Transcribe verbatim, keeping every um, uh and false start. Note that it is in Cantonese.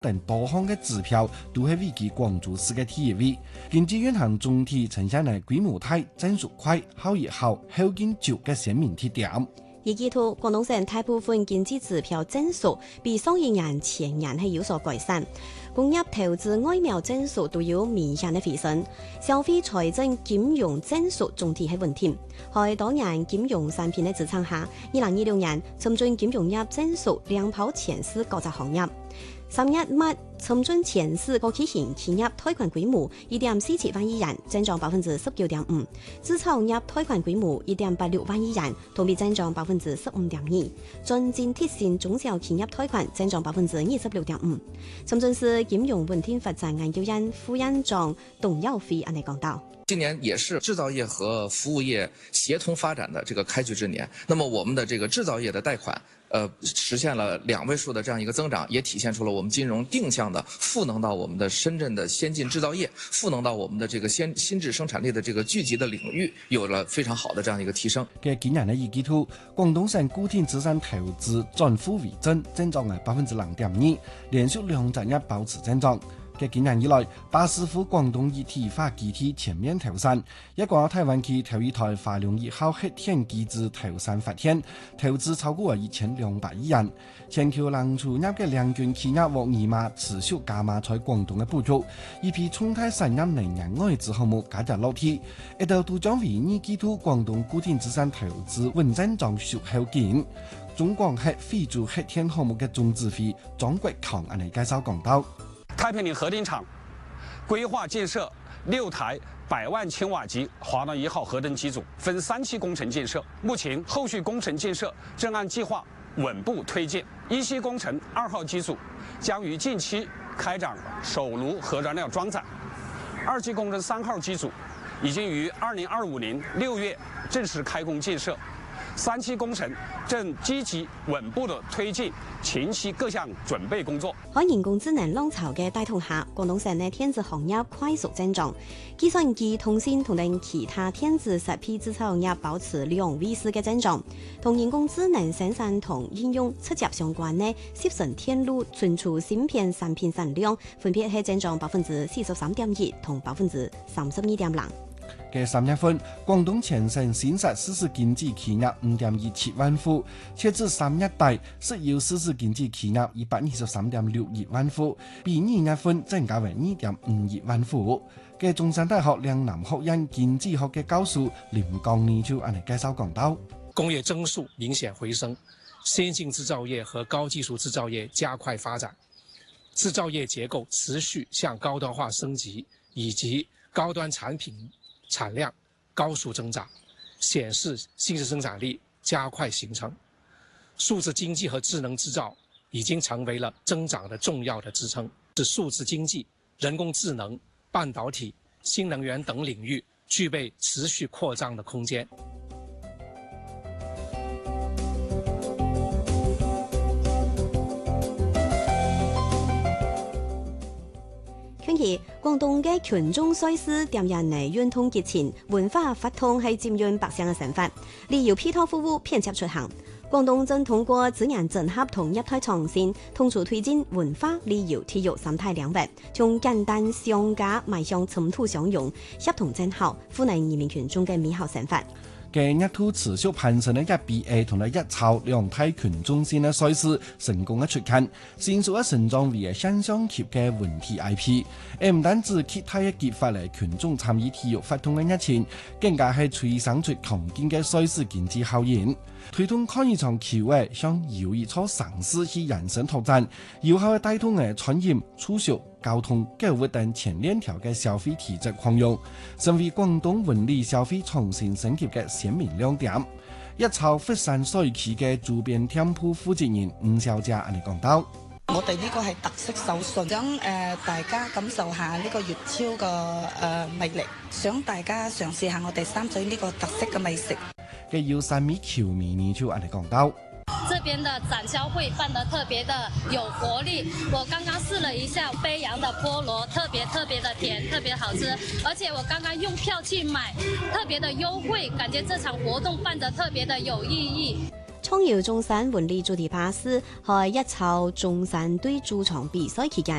等多項嘅指標都係位居廣州市嘅第一位。經濟運行總體呈現係規模大、增速快、效益好、後勁足嘅鮮明特點。 而記圖，廣東省大部分經濟指標增速比上一年前年係有所改善，工業投資外貿增速都有明顯嘅回升，消費財政金融增速總體係穩定。喺多年金融產品嘅支撐下，二零二六年深圳金融業增速領跑前四各隻行業。十一月深圳前四個期型企業貸款規模一點四七萬億元，增長百分之十九點五；製造業貸款規模一點八六萬億元，同比增長百分之十五點二；中堅鐵線中小企業貸款增長百分之二十六點五。深圳市金融穩定發展研究院副院長董耀飛安尼講到。 今年也是製造業和服務業協同發展的這個開局之年。那麼我們的這個製造業的貸款，呃，實現了兩位數的這樣一個增長，也體現出了我們金融定向的賦能到我們的深圳的先進製造業，賦能到我們的這個先新質生產力的這個聚集的領域，有了非常好的這樣一個提升。 嘅今年嘅二季度，廣東省固定資產投資轉負為正，增長係百分之零點二，連續兩個月保持增長。嘅今年以來，八十戶廣東一體化機體全面投產，一個台灣區頭一台華龍一號核電機組投產發電，投資超過一千兩百億元。全球能出入嘅兩軍企業獲二碼持續加碼在廣東嘅布局，一批重大產業能源外資項目加入落地，一度都將為二季度廣東固定資產投資穩增長續後勁。中廣核非租核電項目嘅總指揮張國強安尼介紹講到。 太平嶺核電廠規劃建設六台百萬千瓦級華龍一號核電機組，分三期工程建設。目前後續工程建設正按計劃穩步推進。一期工程二號機組將於近期開展首爐核燃料裝載，二期工程三號機組已經於二零二五年六月正式開工建設。三期工程正積極穩步地推進前期各項準備工作。 喺人工智能浪潮嘅帶動下，廣東省嘅電子行業快速增長，計算機、通信同等其他電子設備製造業保持兩位數嘅增長。同人工智能生產同應用直接相關嘅集成電路存儲芯片產品產量分別係增長百分之四十三點一同百分之三十二點零。 嘅三月份，廣東全省新設實施經濟企業五點二七萬戶，截至三月底，實有實施經濟企業一百二十三點六一萬戶，比二月份增加為二點五一萬戶。嘅中山大學嶺南學院經濟學嘅教授林江呢就按嚟介紹講到， 工業增速明顯回升，先進製造業和高技術製造業加快發展，製造業結構持續向高端化升級，以及高端產品產量高速增長，顯示新質生產力加快形成。數字經濟和智能製造已經成為了增長的重要的支撐，是數字經濟、人工智能、半導體、新能源等領域具備持續擴張的空間。 廣東嘅群眾賽事點樣嚟運動節前，文化活動係佔用百姓嘅想法，旅遊配套服務偏側出行。廣東正通過資源整合同業態創新，同時推進文化、旅遊、體育三大領域，從簡單商家邁向塵土相融，協同整合，賦能人民群眾嘅美好生活。 嘅一套持續攀升嘅一 B A 同埋一超兩體群眾線嘅賽事成功嘅出勤，迅速嘅成長為現象級嘅文體 I P。誒唔單止其他嘅激發嚟群眾參與體育活動嘅熱情，更加係催生出強勁嘅賽事經濟效應，推動抗疫場球嘅向有意錯嘗試去人生拓展，有效嘅帶動嘅傳染、促銷、交通、購物等前鏈條嘅消費體質擴容，成為廣東文旅消費創新升級嘅鮮明亮點。一超佛山水區嘅周邊店鋪負責人吳小姐安尼講到： 我哋呢個係特色手信，想誒、呃、大家感受下呢個粵超嘅誒、呃、魅力，想大家嘗試下我哋三水呢個特色嘅美食。 嘅要三米球迷呢就安尼講到。 這邊的展銷會辦得特別的有活力，我剛剛試了一下飛揚的菠蘿，特別特別的甜，特別好吃，而且我剛剛用票去買，特別的優惠，感覺這場活動辦得特別的有意義。 創耀中山文理主題巴士喺一籌中山隊主場比賽期間